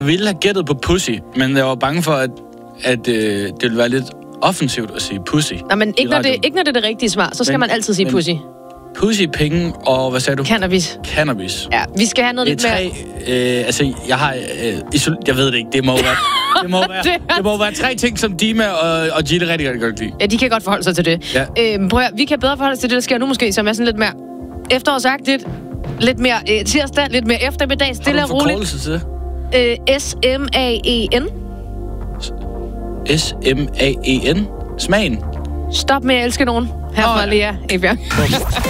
ville have gættet på pussy, men jeg var bange for, at det ville være lidt offensivt at sige pussy. Nej, men ikke når det er det rigtige svar, så skal man altid sige pussy. Pussy, penge og hvad sagde du? Cannabis. Cannabis. Ja, vi skal have noget lidt mere... Jeg har... jeg ved det ikke, det må være 3 ting, som Dima og Gitte rigtig godt lide. Ja, de kan godt forholde sig til det. Ja. Prøv at, vi kan bedre forholde os til det, der sker nu måske, som er sådan lidt mere efterårsagtigt, lidt mere tirsdag, lidt mere eftermiddag, stille og roligt. Har du en forkortelse til? SMAEN. SMAEN. Smagen. Stop med at elske nogen. Her fra Lea Ebjerg.